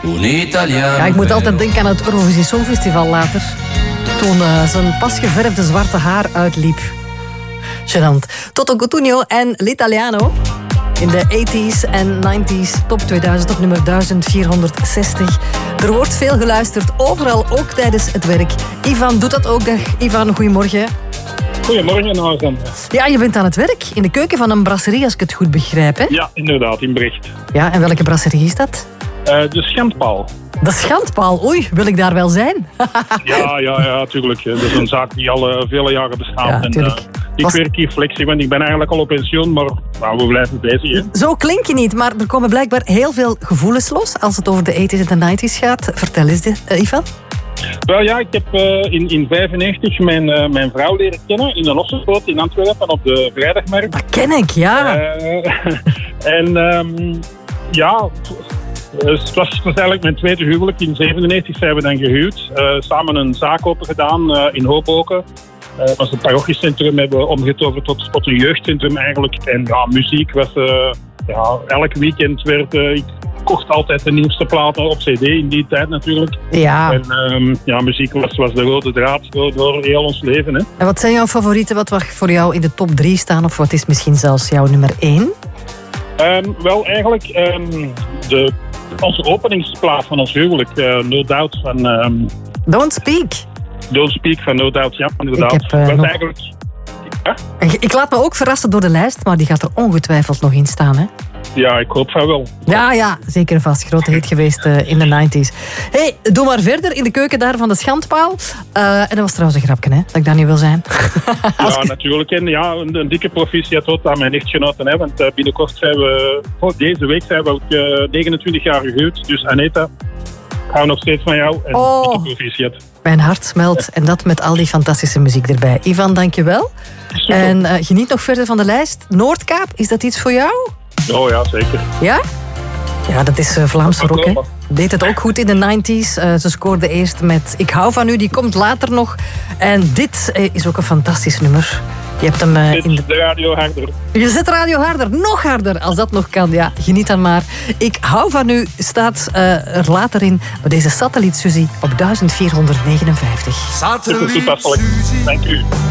Ja, ik moet altijd denken aan het Eurovisie Songfestival later. Toen zijn pas geverfde zwarte haar uitliep. Gênant. Toto Cutugno en L'Italiano. In de 80s en 90s, top 2000 op nummer 1460. Er wordt veel geluisterd, overal, ook tijdens het werk. Ivan doet dat ook. Dag Ivan, goedemorgen. Goedemorgen, Alexander. Ja, je bent aan het werk in de keuken van een brasserie, als ik het goed begrijp, hè? Ja, inderdaad, in Brecht. Ja, en welke brasserie is dat? De Schandpaal. De Schandpaal, oei, wil ik daar wel zijn? Ja, tuurlijk. Dat is een zaak die al vele jaren bestaat. Ja, tuurlijk. Ik werk hier flexie, want ik ben eigenlijk al op pensioen, maar we blijven bezig. Hè. Zo klink je niet, maar er komen blijkbaar heel veel gevoelens los als het over de 80s en de 90s gaat. Vertel eens dit, Ivan. Wel ja, ik heb in 1995 mijn vrouw leren kennen in een Ossenboot in Antwerpen op de vrijdagmarkt. Dat ken ik, ja. Het was eigenlijk mijn tweede huwelijk. In 1997 zijn we dan gehuwd. Samen een zaak open gedaan in Hoboken. Het was een parochiecentrum, hebben we omgetoverd tot een jeugdcentrum eigenlijk. En ja, muziek was... elk weekend werd... ik kocht altijd de nieuwste platen op cd in die tijd natuurlijk. Ja. En muziek was de rode draad door heel ons leven. Hè. En wat zijn jouw favorieten? Wat mag voor jou in de top 3 staan? Of wat is misschien zelfs jouw nummer 1? Wel, eigenlijk onze openingsplaat van ons huwelijk, No Doubt van... Don't Speak. Don't Speak van No Doubt, ja, inderdaad. Eigenlijk... Ja? Ik laat me ook verrassen door de lijst, maar die gaat er ongetwijfeld nog in staan, hè? Ja, ik hoop van wel. Ja, zeker en vast. Grote hit geweest in de 90s. Hey, doe maar verder in de keuken daar van de Schandpaal. En dat was trouwens een grapje, hè, dat ik daar niet wil zijn. Ja, natuurlijk. En ja, een dikke proficiat tot aan mijn echtgenoten. Hè, want binnenkort zijn we... deze week zijn we ook 29 jaar gehuwd. Dus Aneta, ik hou nog steeds van jou. En dikke proficiat. Mijn hart smelt. En dat met al die fantastische muziek erbij. Ivan, dank je wel. En geniet nog verder van de lijst. Noordkaap, is dat iets voor jou? Oh ja, zeker. Ja? Ja, dat is Vlaamse rock, hè. Deed het ook goed in de 90s. Ze scoorde eerst met Ik hou van u, die komt later nog. En dit is ook een fantastisch nummer. Je hebt hem de radio harder. Je zet de radio harder, nog harder, als dat nog kan. Ja, geniet dan maar. Ik hou van u staat er later in bij deze Satelliet Suzy op 1459. Satelliet Suzy. Dank u.